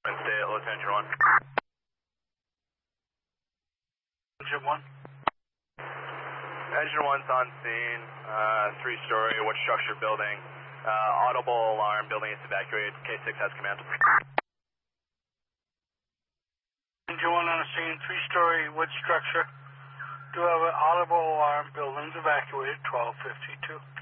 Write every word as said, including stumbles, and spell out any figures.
Stay at Lieutenant Engine one. Engine one. Engine one's on scene, uh, three-story, wood structure building. Uh, audible alarm, building is evacuated. K six has command. Engine one on the scene, three-story wood structure. Do have an audible alarm, buildings evacuated, twelve fifty-two.